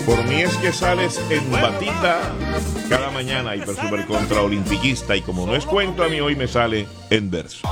Por mí es que sales en batita cada mañana, hiper super contra olimpiquista, y como no es cuento, a mí hoy me sale en verso.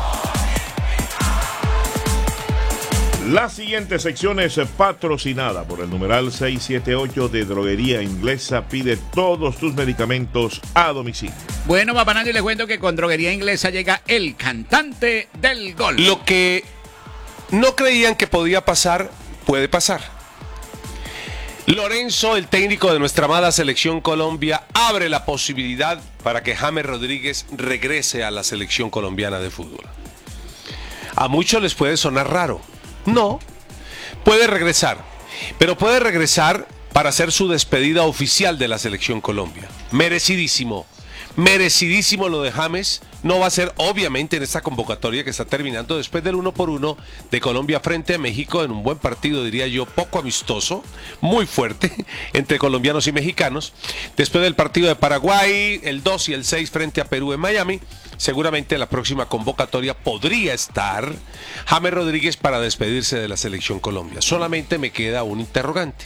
La siguiente sección es patrocinada por el numeral 678 de Droguería Inglesa. Pide todos tus medicamentos a domicilio. Bueno, papá Nacho, les cuento que con Droguería Inglesa llega el cantante del gol. Lo que no creían que podía pasar, puede pasar. Lorenzo, el técnico de nuestra amada selección Colombia, abre la posibilidad para que James Rodríguez regrese a la selección colombiana de fútbol. A muchos les puede sonar raro. No, puede regresar, pero puede regresar para hacer su despedida oficial de la selección Colombia. Merecidísimo, merecidísimo lo de James. No va a ser obviamente en esta convocatoria que está terminando después del 1-1 de Colombia frente a México, en un buen partido, diría yo, poco amistoso, muy fuerte entre colombianos y mexicanos. Después del partido de Paraguay, el 2 y el 6 frente a Perú en Miami. Seguramente en la próxima convocatoria podría estar James Rodríguez para despedirse de la selección Colombia. Solamente me queda un interrogante.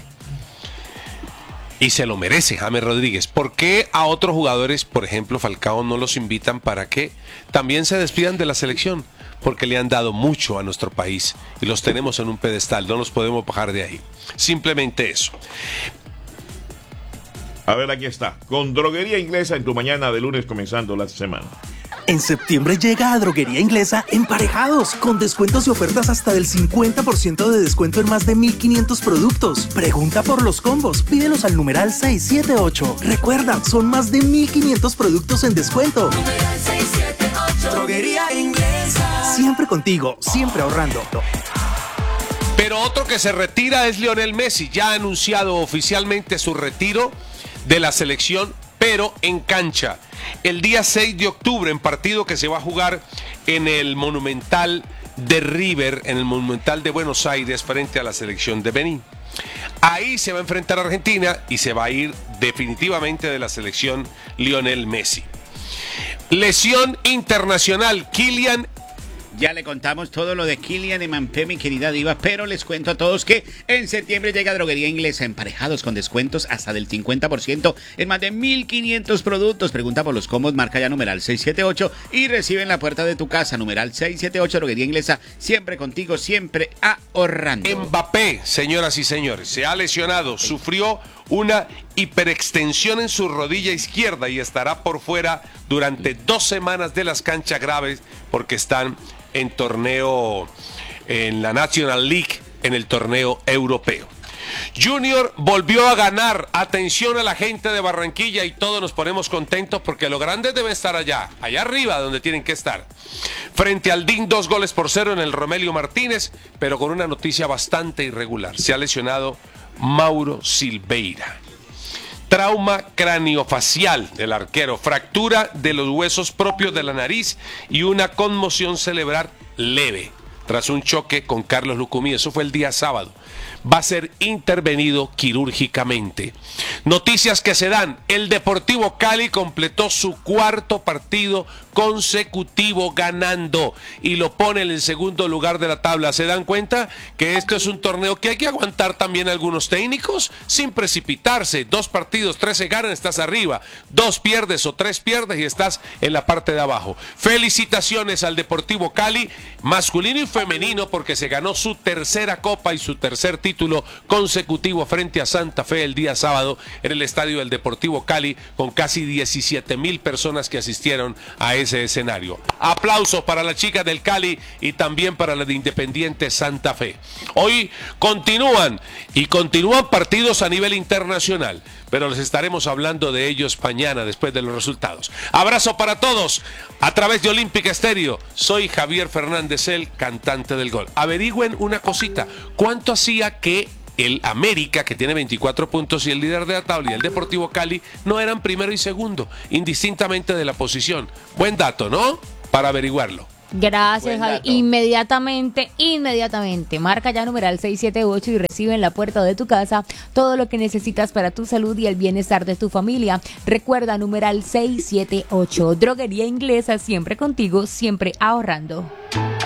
Y se lo merece James Rodríguez. ¿Por qué a otros jugadores, por ejemplo Falcao, no los invitan para que también se despidan de la selección? Porque le han dado mucho a nuestro país y los tenemos en un pedestal, no nos podemos bajar de ahí. Simplemente eso. A ver, aquí está, con Droguería Inglesa en tu mañana de lunes comenzando la semana. En septiembre llega a Droguería Inglesa Emparejados, con descuentos y ofertas hasta del 50% de descuento en más de 1,500 productos. Pregunta por los combos, pídelos al numeral 678. Recuerda, son más de 1,500 productos en descuento. Numeral 678. Droguería Inglesa. Siempre contigo, siempre ahorrando. Pero otro que se retira es Lionel Messi. Ya ha anunciado oficialmente su retiro de la selección, pero en cancha. El día 6 de octubre, en partido que se va a jugar en el Monumental de River, en el Monumental de Buenos Aires, frente a la selección de Benín. Ahí se va a enfrentar a Argentina y se va a ir definitivamente de la selección Lionel Messi. Lesión internacional, Kylian. Ya le contamos todo lo de Kylian Mbappé, mi querida diva, pero les cuento a todos que en septiembre llega Droguería Inglesa Emparejados con descuentos hasta del 50% en más de 1,500 productos. Pregunta por los combos, marca ya numeral 678 y recibe en la puerta de tu casa, numeral 678, Droguería Inglesa, siempre contigo, siempre ahorrando. Mbappé, señoras y señores, se ha lesionado, sufrió una hiperextensión en su rodilla izquierda y estará por fuera durante 2 semanas de las canchas graves porque están en torneo, en la National League, en el torneo europeo. Junior volvió a ganar. Atención a la gente de Barranquilla, y todos nos ponemos contentos porque los grandes deben estar allá arriba donde tienen que estar. Frente al DIN, 2-0 en el Romelio Martínez, pero con una noticia bastante irregular. Se ha lesionado Mauro Silveira. Trauma craniofacial del arquero, fractura de los huesos propios de la nariz y una conmoción cerebral leve tras un choque con Carlos Lucumí. Eso fue el día sábado. Va a ser intervenido quirúrgicamente. Noticias que se dan. El Deportivo Cali completó su 4º partido consecutivo ganando y lo pone en el segundo lugar de la tabla. ¿Se dan cuenta que esto es un torneo que hay que aguantar también algunos técnicos sin precipitarse? 2 partidos, 3 se ganan, estás arriba. 2 pierdes o 3 pierdes y estás en la parte de abajo. Felicitaciones al Deportivo Cali, masculino y femenino, porque se ganó su 3ª copa y su 3er título consecutivo frente a Santa Fe el día sábado en el estadio del Deportivo Cali, con casi 17,000 personas que asistieron a ese escenario. Aplausos para las chicas del Cali y también para la de Independiente Santa Fe. Hoy continúan partidos a nivel internacional, pero les estaremos hablando de ellos mañana después de los resultados. Abrazo para todos a través de Olímpica Estéreo. Soy Javier Fernández, el cantante del gol. Averigüen una cosita, ¿cuánto hacía que el América, que tiene 24 puntos, y el líder de la tabla y el Deportivo Cali no eran primero y segundo, indistintamente de la posición? Buen dato, ¿no? Para averiguarlo. Gracias, Javi. Inmediatamente. Marca ya numeral 678 y recibe en la puerta de tu casa todo lo que necesitas para tu salud y el bienestar de tu familia. Recuerda, numeral 678. Droguería Inglesa, siempre contigo, siempre ahorrando.